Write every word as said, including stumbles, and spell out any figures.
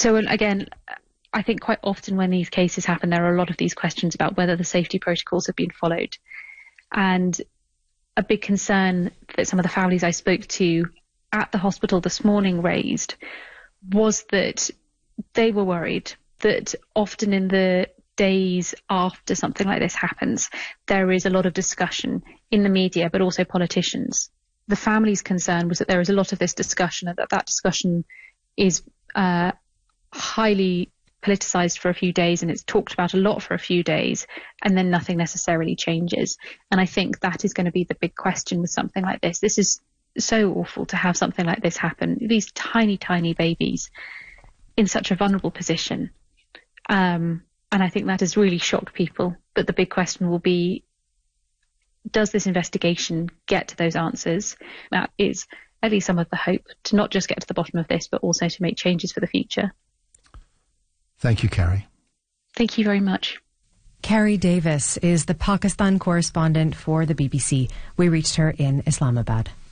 So again, I think quite often when these cases happen, there are a lot of these questions about whether the safety protocols have been followed. And a big concern that some of the families I spoke to at the hospital this morning raised was that they were worried that often in the days after something like this happens, there is a lot of discussion in the media, but also politicians. The family's concern was that there is a lot of this discussion and that that discussion is uh, highly politicized for a few days and it's talked about a lot for a few days and then nothing necessarily changes. And I think that is going to be the big question with something like this. This is so awful to have something like this happen. These tiny, tiny babies in such a vulnerable position. Um, and I think that has really shocked people. But the big question will be, does this investigation get to those answers? That is at least some of the hope, to not just get to the bottom of this, but also to make changes for the future. Thank you, Carrie. Thank you very much. Carrie Davis is the Pakistan correspondent for the B B C. We reached her in Islamabad.